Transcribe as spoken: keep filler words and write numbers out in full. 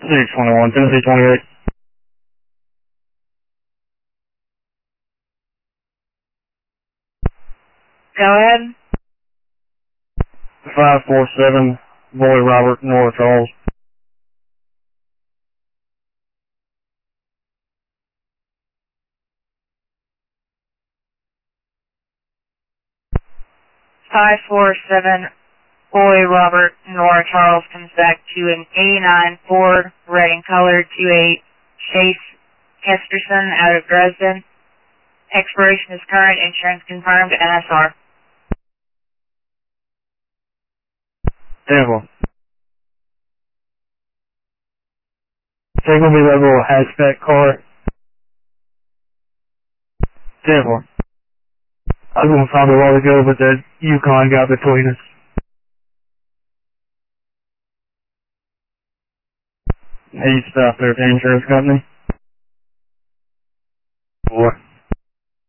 six twenty-one, Tennessee twenty-eight. Go ahead. five four seven, Boy Robert, Nora Charles. five four seven, Boy Robert, Nora Charles comes back to an eighty-nine Ford, red and colored, two eight Chase Hesterson out of Dresden. Expiration is current, insurance confirmed, N S R. Tampa. Take on me that little hatchback car. Tampa. I was going to find a while ago, but that Yukon got between us. Hey, you stop there at the insurance company.